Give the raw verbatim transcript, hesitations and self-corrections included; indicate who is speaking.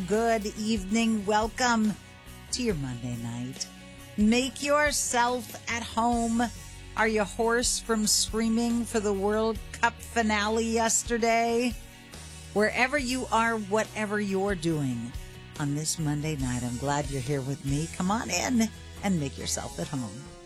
Speaker 1: good evening. Welcome to your Monday night. Make yourself at home. Are you hoarse from screaming for the World Cup finale yesterday? Wherever you are, whatever you're doing on this Monday night, I'm glad you're here with me. Come on in and make yourself at home.